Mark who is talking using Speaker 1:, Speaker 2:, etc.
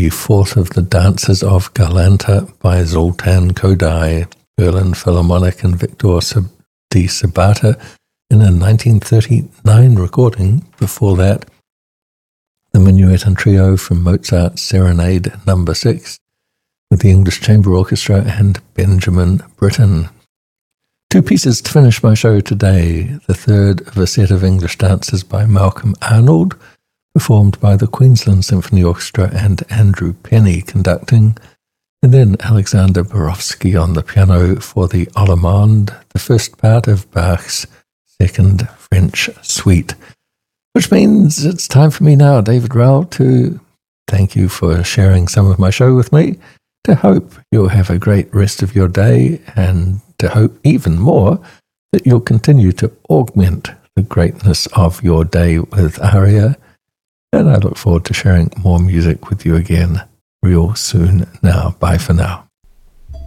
Speaker 1: the fourth of the Dances of Galanta by Zoltan Kodály, Berlin Philharmonic, and Victor di Sabata in a 1939 recording. Before that, the Minuet and Trio from Mozart's Serenade No. 6 with the English Chamber Orchestra and Benjamin Britten. Two pieces to finish my show today. The third of a set of English dances by Malcolm Arnold, performed by the Queensland Symphony Orchestra and Andrew Penny conducting, and then Alexander Borowski on the piano for the Allemande, the first part of Bach's Second French Suite. Which means it's time for me now, David Rowell, to thank you for sharing some of my show with me, to hope you'll have a great rest of your day, and to hope even more that you'll continue to augment the greatness of your day with Aria. And I look forward to sharing more music with you again real soon now. Bye for now.